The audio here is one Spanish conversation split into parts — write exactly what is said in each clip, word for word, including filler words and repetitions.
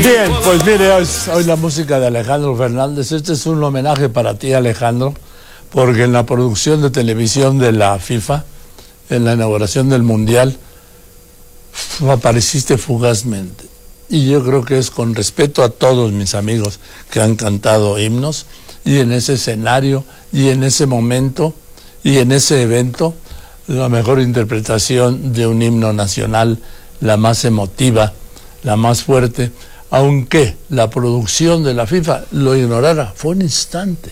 Bien, pues mire, hoy, hoy la música de Alejandro Fernández. Este es un homenaje para ti, Alejandro, porque en la producción de televisión de la FIFA, en la inauguración del Mundial, apareciste fugazmente. Y yo creo que es con respeto a todos mis amigos que han cantado himnos, y en ese escenario, y en ese momento, y en ese evento, la mejor interpretación de un himno nacional, la más emotiva, la más fuerte, aunque la producción de la FIFA lo ignorara, fue un instante.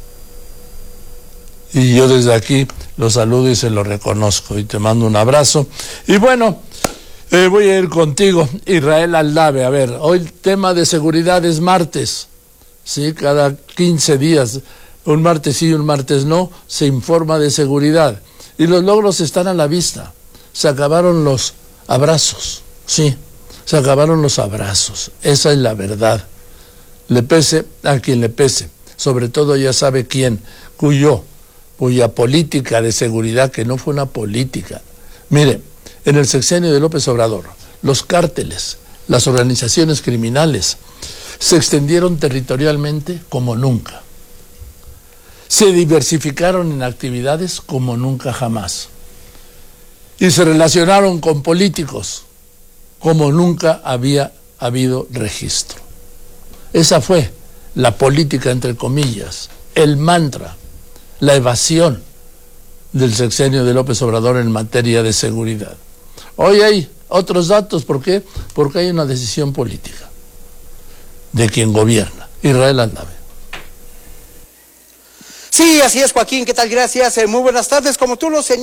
Y yo desde aquí lo saludo y se lo reconozco, y te mando un abrazo. Y bueno, eh, voy a ir contigo, Israel Aldave. A ver, hoy el tema de seguridad es martes, ¿sí? Cada quince días, un martes sí y un martes no, se informa de seguridad. Y los logros están a la vista. Se acabaron los abrazos, sí, se acabaron los abrazos. Esa es la verdad. Le pese a quien le pese, sobre todo ya sabe quién, cuyo, cuya política de seguridad, que no fue una política. Mire, en el sexenio de López Obrador, los cárteles, las organizaciones criminales, se extendieron territorialmente como nunca. Se diversificaron en actividades como nunca jamás. Y se relacionaron con políticos como nunca había habido registro. Esa fue la política, entre comillas, el mantra, la evasión del sexenio de López Obrador en materia de seguridad. Hoy hay otros datos. ¿Por qué? Porque hay una decisión política de quien gobierna. Israel Aldave. Sí, así es, Joaquín. ¿Qué tal? Gracias. Eh, muy buenas tardes. Como tú lo señalas,